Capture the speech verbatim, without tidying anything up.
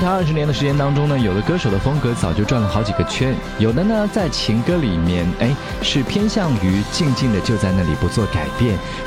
他二十年的时间当中呢，有的歌手的风格早就转了好几个圈，有的呢在情歌里面，哎，是偏向于静静的就在那里不做改变，